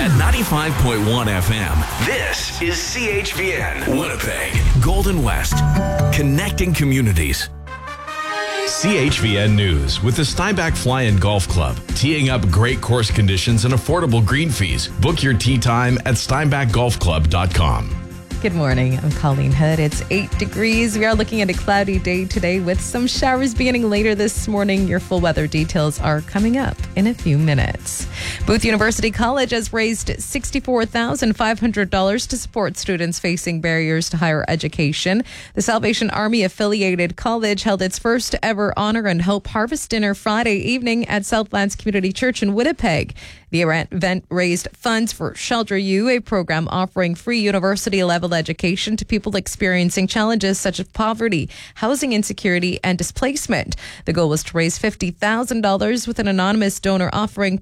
At 95.1 FM, this is CHVN Winnipeg, Golden West, connecting communities. CHVN News with the Steinbach Fly-In Golf Club, teeing up great course conditions and affordable green fees. Book your tee time at steinbachgolfclub.com. Good morning. I'm Colleen Hood. It's 8 degrees. We are looking at a cloudy day today with some showers beginning later this morning. Your full weather details are coming up in a few minutes. Booth University College has raised $64,500 to support students facing barriers to higher education. The Salvation Army affiliated college held its first ever Honor and Hope Harvest Dinner Friday evening at Southlands Community Church in Winnipeg. The event raised funds for Shelter U, a program offering free university-level education to people experiencing challenges such as poverty, housing insecurity, and displacement. The goal was to raise $50,000 with an anonymous donor offering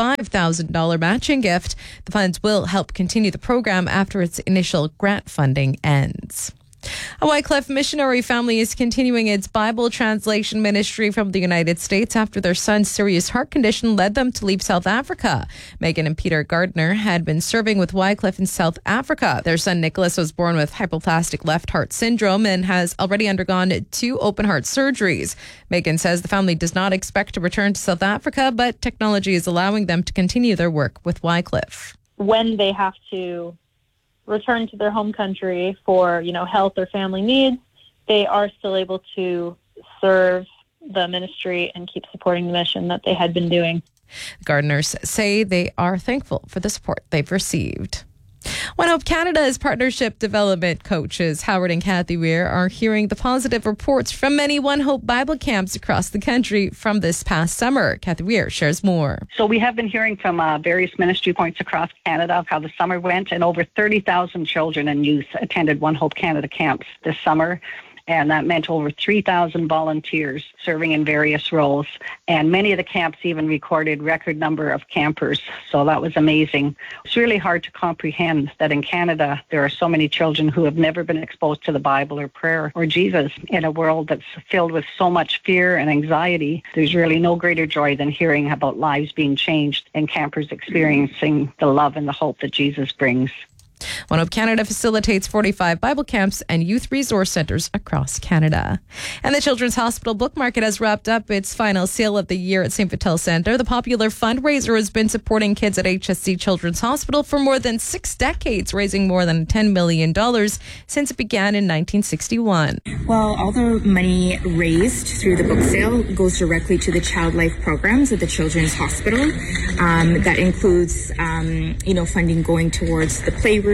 $25,000 matching gift. The funds will help continue the program after its initial grant funding ends. A Wycliffe missionary family is continuing its Bible translation ministry from the United States after their son's serious heart condition led them to leave South Africa. Megan and Peter Gardner had been serving with Wycliffe in South Africa. Their son Nicholas was born with hypoplastic left heart syndrome and has already undergone 2 open heart surgeries. Megan says the family does not expect to return to South Africa, but technology is allowing them to continue their work with Wycliffe. When they have to return to their home country for, health or family needs, they are still able to serve the ministry and keep supporting the mission that they had been doing. The Gardeners say they are thankful for the support they've received. One Hope Canada's partnership development coaches, Howard and Kathy Weir, are hearing the positive reports from many One Hope Bible camps across the country from this past summer. Kathy Weir shares more. So we have been hearing from various ministry points across Canada of how the summer went, and over 30,000 children and youth attended One Hope Canada camps this summer. And that meant over 3,000 volunteers serving in various roles. And many of the camps even recorded record number of campers. So that was amazing. It's really hard to comprehend that in Canada, there are so many children who have never been exposed to the Bible or prayer or Jesus. In a world that's filled with so much fear and anxiety, there's really no greater joy than hearing about lives being changed and campers experiencing the love and the hope that Jesus brings. One Hope Canada facilitates 45 Bible camps and youth resource centres across Canada. And the Children's Hospital Book Market has wrapped up its final sale of the year at St. Vital Centre. The popular fundraiser has been supporting kids at HSC Children's Hospital for more than 6 decades, raising more than $10 million since it began in 1961. Well, all the money raised through the book sale goes directly to the child life programs at the Children's Hospital. That includes, funding going towards the playrooms,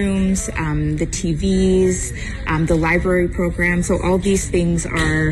the TVs, the library program. So all these things are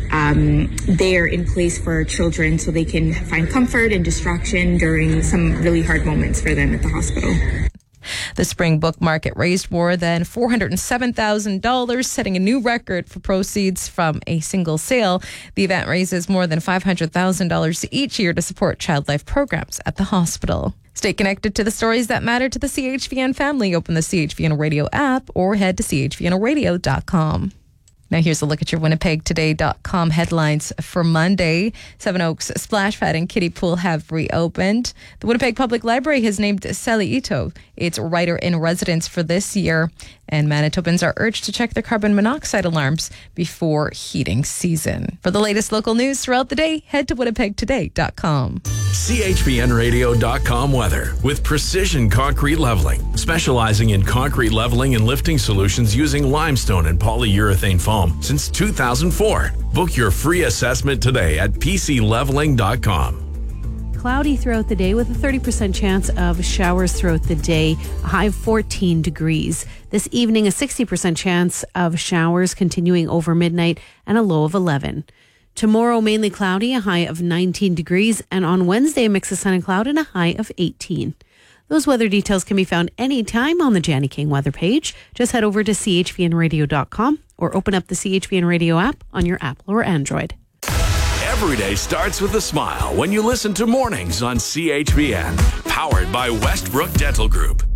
there in place for children so they can find comfort and distraction during some really hard moments for them at the hospital. The spring book market raised more than $407,000, setting a new record for proceeds from a single sale. The event raises more than $500,000 each year to support child life programs at the hospital. Stay connected to the stories that matter to the CHVN family. Open the CHVN Radio app or head to chvnradio.com. Now here's a look at your winnipegtoday.com headlines for Monday. Seven Oaks Splash Pad and Kiddie Pool have reopened. The Winnipeg Public Library has named Sally Ito its writer-in-residence for this year. And Manitobans are urged to check their carbon monoxide alarms before heating season. For the latest local news throughout the day, head to winnipegtoday.com. CHVNradio.com weather with Precision Concrete Leveling, specializing in concrete leveling and lifting solutions using limestone and polyurethane foam since 2004. Book your free assessment today at PCLeveling.com. Cloudy throughout the day with a 30% chance of showers throughout the day, a high of 14 degrees. This evening, a 60% chance of showers continuing over midnight and a low of 11. Tomorrow, mainly cloudy, a high of 19 degrees. And on Wednesday, a mix of sun and cloud and a high of 18. Those weather details can be found anytime on the Janny King weather page. Just head over to chvnradio.com or open up the CHVN Radio app on your Apple or Android. Every day starts with a smile when you listen to Mornings on CHVN. Powered by Westbrook Dental Group.